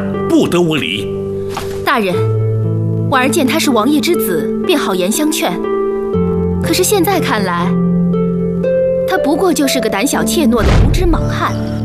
不得无礼。 大人，婉儿见他是王爷之子，便好言相劝。可是现在看来，他不过就是个胆小怯懦的无知莽汉。